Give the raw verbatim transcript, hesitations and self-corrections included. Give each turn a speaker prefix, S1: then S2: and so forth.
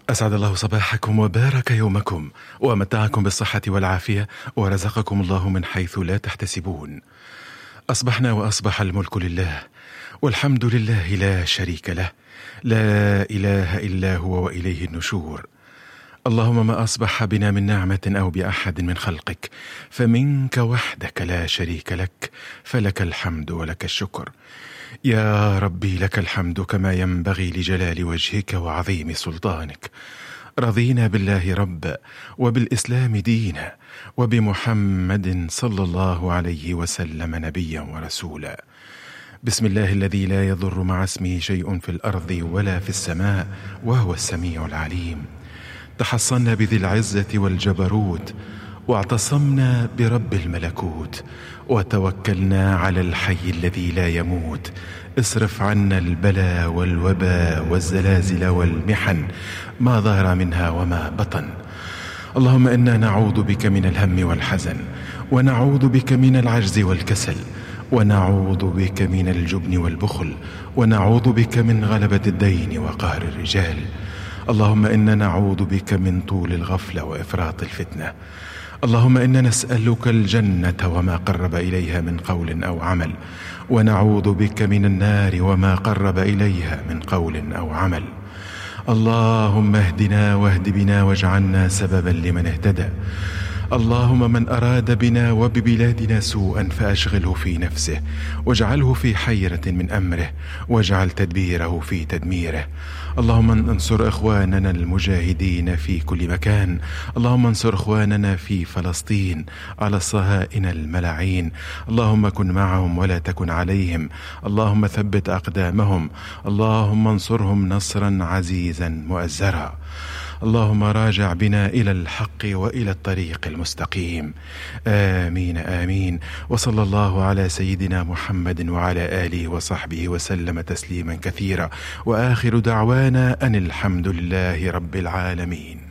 S1: أسعد الله صباحكم وبارك يومكم ومتعكم بالصحة والعافية ورزقكم الله من حيث لا تحتسبون. أصبحنا وأصبح الملك لله والحمد لله لا شريك له، لا إله إلا هو وإليه النشور. اللهم ما أصبح بنا من نعمة أو بأحد من خلقك فمنك وحدك لا شريك لك، فلك الحمد ولك الشكر. يا ربي لك الحمد كما ينبغي لجلال وجهك وعظيم سلطانك. رضينا بالله رب وبالإسلام دينا وبمحمد صلى الله عليه وسلم نبيا ورسولا. بسم الله الذي لا يضر مع اسمه شيء في الأرض ولا في السماء وهو السميع العليم. تحصنا بذي العزة والجبروت واعتصمنا برب الملكوت وتوكلنا على الحي الذي لا يموت. اصرف عنا البلاء والوباء والزلازل والمحن ما ظهر منها وما بطن. اللهم إنا نعوذ بك من الهم والحزن، ونعوذ بك من العجز والكسل، ونعوذ بك من الجبن والبخل، ونعوذ بك من غلبة الدين وقهر الرجال. اللهم إنا نعوذ بك من طول الغفلة وإفراط الفتنة. اللهم إنا نسألك الجنة وما قرب إليها من قول أو عمل، ونعوذ بك من النار وما قرب إليها من قول أو عمل. اللهم اهدنا واهد بنا واجعلنا سببا لمن اهتدى. اللهم من أراد بنا وببلادنا سوءا فأشغله في نفسه واجعله في حيرة من أمره واجعل تدبيره في تدميره. اللهم انصر إخواننا المجاهدين في كل مكان. اللهم انصر إخواننا في فلسطين على الصهاينة الملاعين. اللهم كن معهم ولا تكن عليهم. اللهم ثبت أقدامهم. اللهم انصرهم نصرا عزيزا مؤزرا. اللهم راجع بنا إلى الحق وإلى الطريق المستقيم. آمين آمين. وصلى الله على سيدنا محمد وعلى آله وصحبه وسلم تسليما كثيرا، وآخر دعوانا أن الحمد لله رب العالمين.